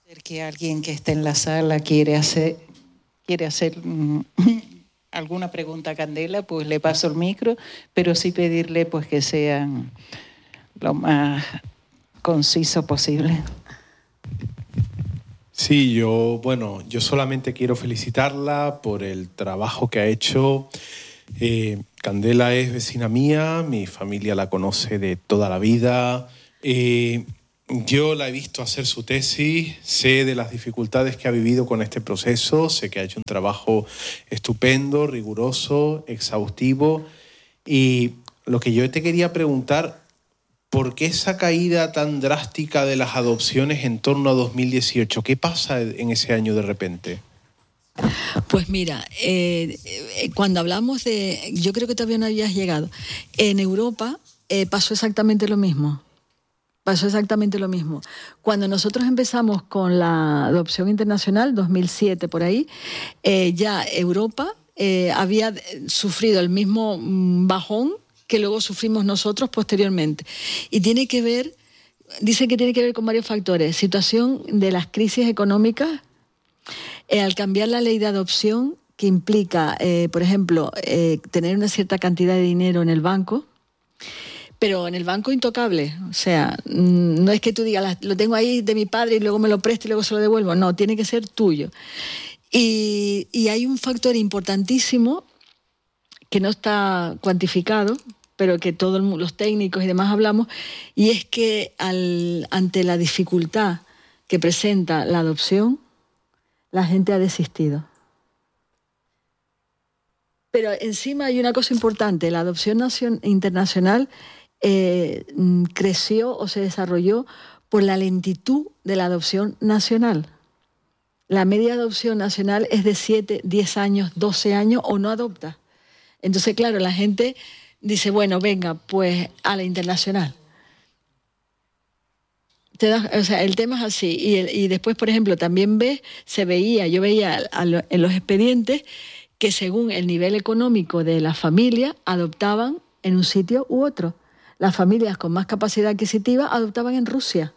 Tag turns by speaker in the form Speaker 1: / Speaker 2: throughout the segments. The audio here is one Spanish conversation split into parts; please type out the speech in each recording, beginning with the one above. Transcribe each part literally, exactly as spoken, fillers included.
Speaker 1: Que alguien que esté en la sala quiere hacer, quiere hacer mm, alguna pregunta a Candela, pues le paso el micro, pero sí pedirle pues que sean lo más conciso posible.
Speaker 2: Sí, yo, bueno, yo solamente quiero felicitarla por el trabajo que ha hecho. Eh, Candela es vecina mía, mi familia la conoce de toda la vida. Eh, yo la he visto hacer su tesis, sé de las dificultades que ha vivido con este proceso, sé que ha hecho un trabajo estupendo, riguroso, exhaustivo. Y lo que yo te quería preguntar, ¿por qué esa caída tan drástica de las adopciones en torno a dos mil dieciocho? ¿Qué pasa en ese año de repente?
Speaker 3: Pues mira, eh, eh, cuando hablamos de... Yo creo que todavía no habías llegado. En Europa eh, pasó exactamente lo mismo. Pasó exactamente lo mismo. Cuando nosotros empezamos con la adopción internacional, dos mil siete por ahí, eh, ya Europa eh, había sufrido el mismo bajón que luego sufrimos nosotros posteriormente. Y tiene que ver, dice que tiene que ver con varios factores. Situación de las crisis económicas, eh, al cambiar la ley de adopción, que implica, eh, por ejemplo, eh, tener una cierta cantidad de dinero en el banco, pero en el banco intocable. O sea, no es que tú digas, lo tengo ahí de mi padre y luego me lo presto y luego se lo devuelvo. No, tiene que ser tuyo. Y, y hay un factor importantísimo que no está cuantificado, pero que todos los técnicos y demás hablamos, y es que al, ante la dificultad que presenta la adopción, la gente ha desistido. Pero encima hay una cosa importante, la adopción nacion- internacional eh, creció o se desarrolló por la lentitud de la adopción nacional. La media de adopción nacional es de siete, diez años, doce años o no adopta. Entonces, claro, la gente dice, bueno, venga, pues a la internacional. Te das, o sea, el tema es así. Y, el, y después, por ejemplo, también ves, se veía, yo veía a lo, en los expedientes que según el nivel económico de la familia, adoptaban en un sitio u otro. Las familias con más capacidad adquisitiva adoptaban en Rusia.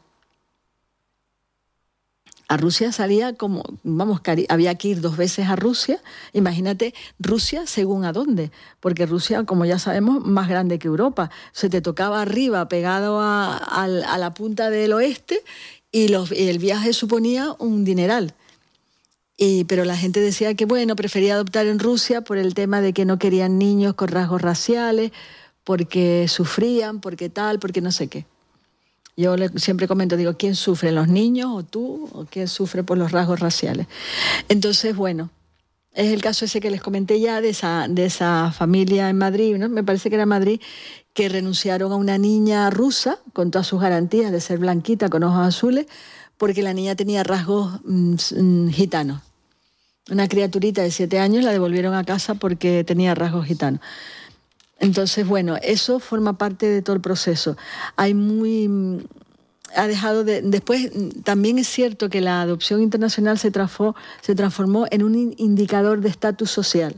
Speaker 3: A Rusia salía como, vamos, había que ir dos veces a Rusia. Imagínate, Rusia según a dónde, porque Rusia, como ya sabemos, más grande que Europa. Se te tocaba arriba, pegado a, a, a la punta del oeste, y, los, y el viaje suponía un dineral. Y, pero la gente decía que, bueno, prefería adoptar en Rusia por el tema de que no querían niños con rasgos raciales, porque sufrían, porque tal, porque no sé qué. Yo le, siempre comento, digo, ¿quién sufre, los niños o tú? ¿O quién sufre por los rasgos raciales? Entonces, bueno, es el caso ese que les comenté ya de esa, de esa familia en Madrid, ¿no? Me parece que era Madrid, que renunciaron a una niña rusa con todas sus garantías de ser blanquita, con ojos azules, porque la niña tenía rasgos mmm, gitanos. Una criaturita de siete años la devolvieron a casa porque tenía rasgos gitanos. Entonces, bueno, eso forma parte de todo el proceso. Hay muy... Ha dejado de... Después, también es cierto que la adopción internacional se transformó, se transformó en un indicador de estatus social.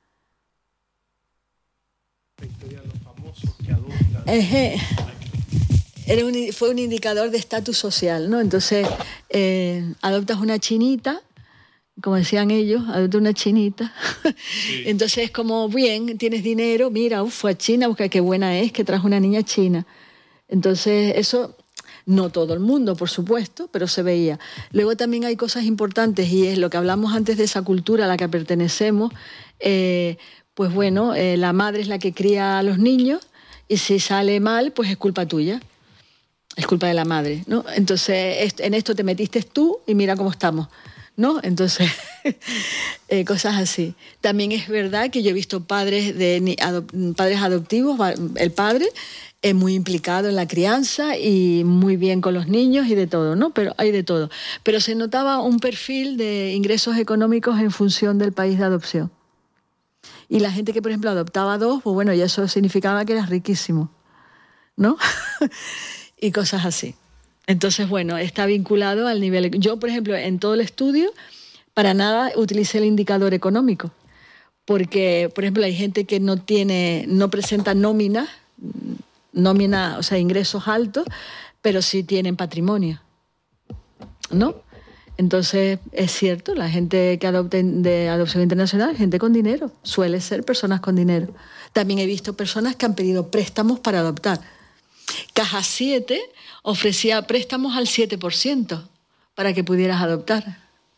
Speaker 3: Eje. Era un, fue un indicador de estatus social, ¿no? Entonces, eh, adoptas una chinita, como decían ellos, adopta una chinita. Sí. Entonces es como, bien, tienes dinero, mira, uf, fue a China, busca qué buena es, que trajo una niña china. Entonces eso, no todo el mundo, por supuesto, pero se veía. Luego también hay cosas importantes, y es lo que hablamos antes de esa cultura a la que pertenecemos. Eh, pues bueno, eh, la madre es la que cría a los niños, y si sale mal, pues es culpa tuya. Es culpa de la madre, ¿no? Entonces, en esto te metiste tú y mira cómo estamos, ¿no? Entonces, eh, cosas así. También es verdad que yo he visto padres, de, adop, padres adoptivos, el padre es muy implicado en la crianza y muy bien con los niños y de todo, ¿no? Pero hay de todo. Pero se notaba un perfil de ingresos económicos en función del país de adopción. Y la gente que, por ejemplo, adoptaba dos, pues bueno, ya eso significaba que eras riquísimo, ¿no? Y cosas así. Entonces, bueno, está vinculado al nivel... Yo, por ejemplo, en todo el estudio, para nada utilicé el indicador económico, porque, por ejemplo, hay gente que no tiene, no presenta nómina, nómina, o sea, ingresos altos, pero sí tienen patrimonio, ¿no? Entonces, es cierto, la gente que adopta de adopción internacional, gente con dinero, suele ser personas con dinero. También he visto personas que han pedido préstamos para adoptar. Caja siete ofrecía préstamos al siete por ciento para que pudieras adoptar.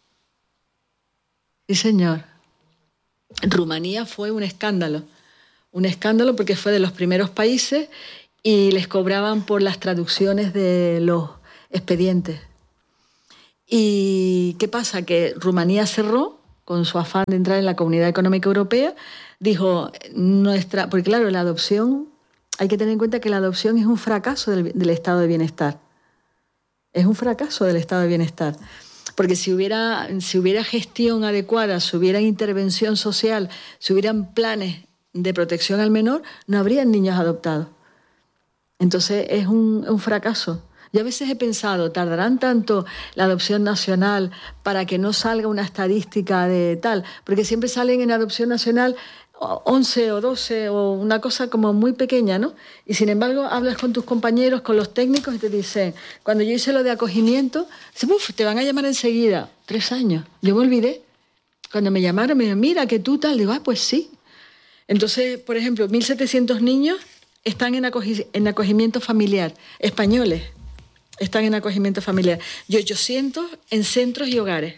Speaker 3: Sí, señor. Rumanía fue un escándalo. Un escándalo porque fue de los primeros países y les cobraban por las traducciones de los expedientes. ¿Y qué pasa? Que Rumanía cerró con su afán de entrar en la Comunidad Económica Europea. Dijo, nuestra, porque claro, la adopción, hay que tener en cuenta que la adopción es un fracaso del, del estado de bienestar. Es un fracaso del estado de bienestar. Porque si hubiera, si hubiera gestión adecuada, si hubiera intervención social, si hubieran planes de protección al menor, no habrían niños adoptados. Entonces es un, un fracaso. Yo a veces he pensado, ¿tardarán tanto la adopción nacional para que no salga una estadística de tal? Porque siempre salen en adopción nacional once o doce o una cosa como muy pequeña, ¿no? Y sin embargo hablas con tus compañeros, con los técnicos y te dicen, cuando yo hice lo de acogimiento, uf, te van a llamar enseguida. Tres años. Yo me olvidé. Cuando me llamaron me dijeron, mira, que tú tal. Digo, ah, pues sí. Entonces, por ejemplo, mil setecientos niños están en, acogi- en acogimiento familiar, españoles. Están en acogimiento familiar. Y ochocientos en centros y hogares.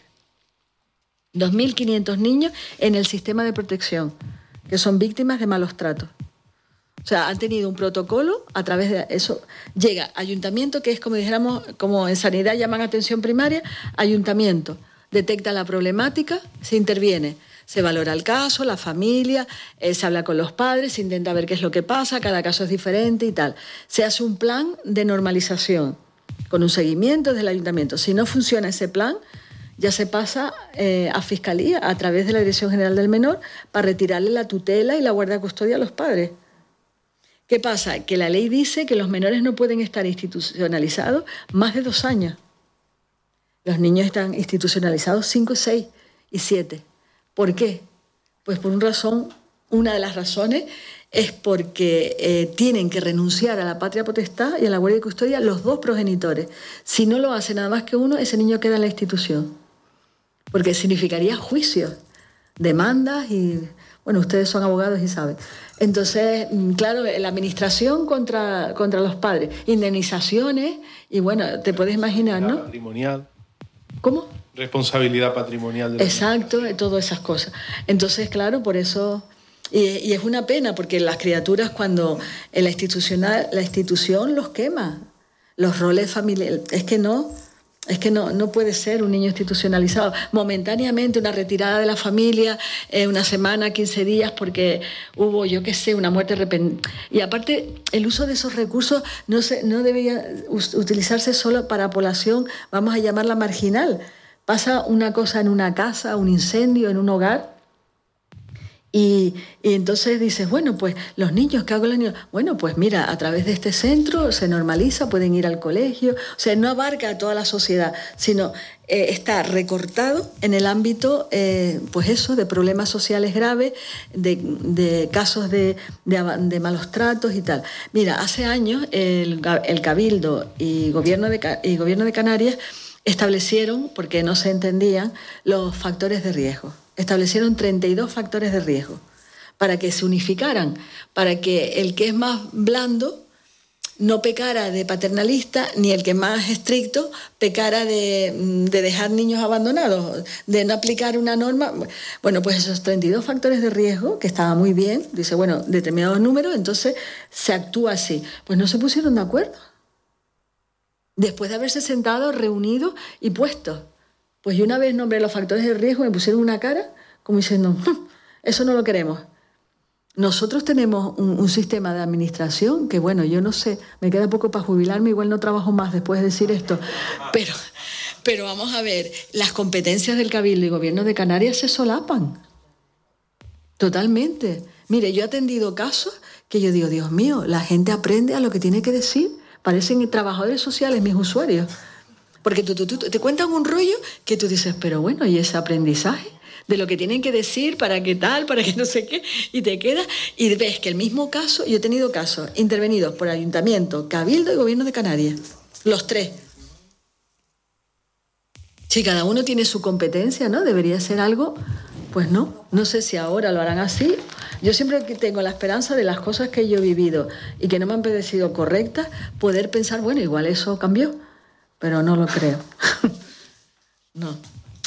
Speaker 3: dos mil quinientos niños en el sistema de protección, que son víctimas de malos tratos. O sea, han tenido un protocolo, a través de eso llega ayuntamiento, que es como dijéramos, como en sanidad llaman atención primaria, ayuntamiento, detecta la problemática, se interviene. Se valora el caso, la familia, eh, se habla con los padres, se intenta ver qué es lo que pasa, cada caso es diferente y tal. Se hace un plan de normalización, con un seguimiento del ayuntamiento. Si no funciona ese plan, ya se pasa eh, a Fiscalía a través de la Dirección General del Menor para retirarle la tutela y la guardia de custodia a los padres. ¿Qué pasa? Que la ley dice que los menores no pueden estar institucionalizados más de dos años. Los niños están institucionalizados cinco, seis y siete. ¿Por qué? Pues por una razón, una de las razones es porque eh, tienen que renunciar a la patria potestad y a la guardia de custodia los dos progenitores. Si no lo hace nada más que uno, ese niño queda en la institución. Porque significaría juicios, demandas y... Bueno, ustedes son abogados y saben. Entonces, claro, la administración contra, contra los padres, indemnizaciones y bueno, te puedes imaginar, ¿no?
Speaker 2: Patrimonial.
Speaker 3: ¿Cómo?
Speaker 2: Responsabilidad patrimonial de los
Speaker 3: Exacto, niños. Todas esas cosas. Entonces, claro, por eso... Y, y es una pena porque las criaturas cuando en la, institucional, la institución los quema, los roles familiares, es que no, es que no, no puede ser un niño institucionalizado. Momentáneamente una retirada de la familia, eh, una semana, quince días, porque hubo, yo qué sé, una muerte repentina. Y aparte, el uso de esos recursos no, se, no debería utilizarse solo para población, vamos a llamarla marginal. Pasa una cosa en una casa, un incendio en un hogar, Y, y entonces dices, bueno, pues los niños, ¿qué hago con los niños? Bueno, pues mira, a través de este centro se normaliza, pueden ir al colegio. O sea, no abarca a toda la sociedad, sino eh, está recortado en el ámbito, eh, pues eso, de problemas sociales graves, de, de casos de, de, de malos tratos y tal. Mira, hace años el, el Cabildo y Gobierno de, y Gobierno de Canarias establecieron, porque no se entendían, los factores de riesgo. Establecieron treinta y dos factores de riesgo para que se unificaran, para que el que es más blando no pecara de paternalista, ni el que es más estricto pecara de, de dejar niños abandonados, de no aplicar una norma. Bueno, pues esos treinta y dos factores de riesgo, que estaba muy bien, dice, bueno, determinados números, entonces se actúa así. Pues no se pusieron de acuerdo. Después de haberse sentado, reunidos y puestos. Pues yo una vez nombré los factores de riesgo, me pusieron una cara como diciendo, eso no lo queremos. Nosotros tenemos un, un sistema de administración que, bueno, yo no sé, me queda poco para jubilarme, igual no trabajo más después de decir esto, pero, pero vamos a ver, las competencias del Cabildo y Gobierno de Canarias se solapan. Totalmente. Mire, yo he atendido casos que yo digo, Dios mío, la gente aprende a lo que tiene que decir. Parecen trabajadores sociales mis usuarios. Porque tú, tú, tú, te cuentan un rollo que tú dices, pero bueno, ¿y ese aprendizaje? De lo que tienen que decir, para qué tal, para qué no sé qué, y te quedas y ves que el mismo caso, yo he tenido casos intervenidos por Ayuntamiento, Cabildo y Gobierno de Canarias, los tres. Si cada uno tiene su competencia, ¿no? Debería ser algo, pues no. No sé si ahora lo harán así. Yo siempre tengo la esperanza de las cosas que yo he vivido y que no me han parecido correctas, poder pensar, bueno, igual eso cambió, pero no lo creo. No.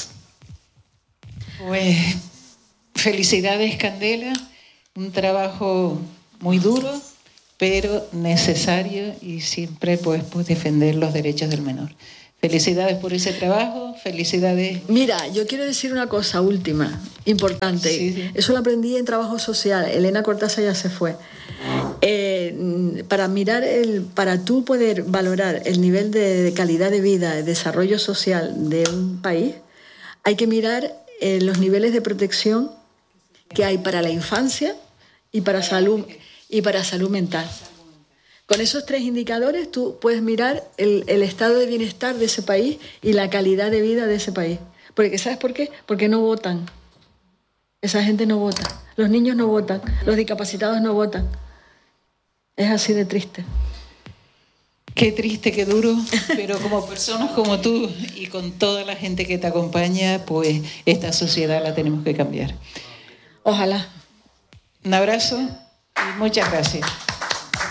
Speaker 1: Pues felicidades, Candela. Un trabajo muy duro, pero necesario, y siempre pues, pues defender los derechos del menor. Felicidades por ese trabajo, felicidades.
Speaker 3: Mira, yo quiero decir una cosa última, importante.
Speaker 1: Sí, sí.
Speaker 3: Eso lo aprendí en trabajo social. Elena Cortázar ya se fue. Eh, para mirar el, para tú poder valorar el nivel de, de calidad de vida, de desarrollo social de un país, hay que mirar eh, los niveles de protección que hay para la infancia y para salud y para salud mental. Con esos tres indicadores tú puedes mirar el, el estado de bienestar de ese país y la calidad de vida de ese país. Porque ¿sabes por qué? Porque no votan. Esa gente no vota. Los niños no votan. Los discapacitados no votan. Es así de triste.
Speaker 1: Qué triste, qué duro, pero como personas como tú y con toda la gente que te acompaña, pues esta sociedad la tenemos que cambiar.
Speaker 3: Ojalá.
Speaker 1: Un abrazo y muchas gracias.